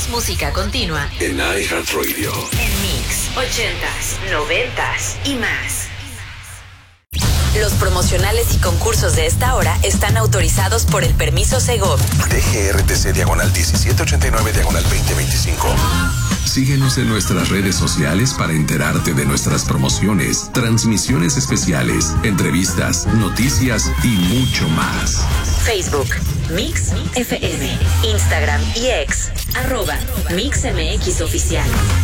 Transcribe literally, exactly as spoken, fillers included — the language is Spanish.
Más música continua en iHeartRadio. En Mix, ochentas, noventas y más. Los promocionales y concursos de esta hora están autorizados por el permiso Segov. D G R T C diagonal diecisiete ochenta y nueve diagonal veinte veinticinco. Síguenos en nuestras redes sociales para enterarte de nuestras promociones, transmisiones especiales, entrevistas, noticias y mucho más. Facebook, Mix F M, Instagram y X, arroba Mix M X Oficial.